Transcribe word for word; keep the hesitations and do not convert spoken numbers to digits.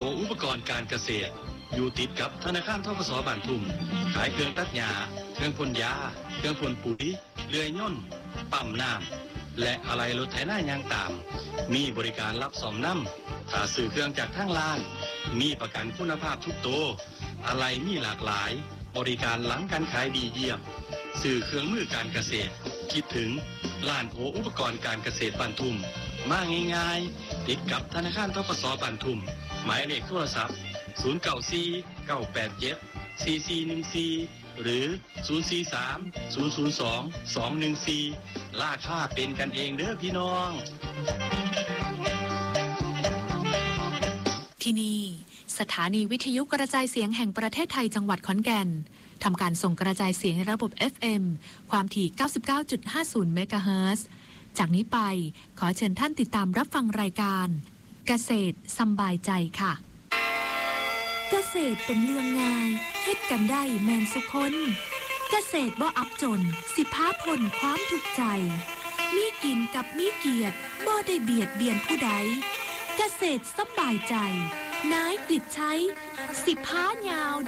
อุปกรณ์การเกษตรอยู่ติดกับธนาคารธ.ก.ส.บ้านทุ่มขายเครื่องตัดหญ้าเครื่องพ่นยาเครื่องพ่นปุ๋ยเลื่อยย่นต์ปั๊มน้ำและอะไหล่รถไถนายางตามมีบริการรับซ่อมนำถ้าซื้อเครื่องจากทางร้านมีประกันคุณภาพทุกตัวอะไหล่มีหลากหลายบริการหลังการขายดีเยี่ยมซื้อเครื่องมือการเกษตรคิดถึงร้านโออุปกรณ์การเกษตรบ้านทุ่มมาง่ายๆติดกับธนาคารธ.ก.ส.บ้านทุ่มหมายเลขโทรศัพท์ศูนย์ เก้า สี่ เก้า แปด เจ็ด สี่ สี่ หนึ่ง สี่หรือศูนย์ สี่ สาม ศูนย์ ศูนย์ สอง สอง หนึ่ง สี่ราคาเป็นกันเองเด้อพี่น้องที่นี่สถานีวิทยุกระจายเสียงแห่งประเทศไทยจังหวัดขอนแก่นทำการส่งกระจายเสียงในระบบ เอฟ เอ็ม ความถี่ เก้าสิบเก้าจุดห้าศูนย์ เมกะเฮิรตซ์จากนี้ไปขอเชิญท่านติดตามรับฟังรายการเกษตรสำบายใจค่ะเกษตรเป็นเรื่องง่ายเฮ็ดกันได้แมนสุคนเกษตรบ่อับจนสิพาพ้นความทุกข์ใจมีกินกับมีเกียรติบ่ได้เบียดเบียนผู้ใดเกษตรสำบายใจนายกฤษชัยสิพายาว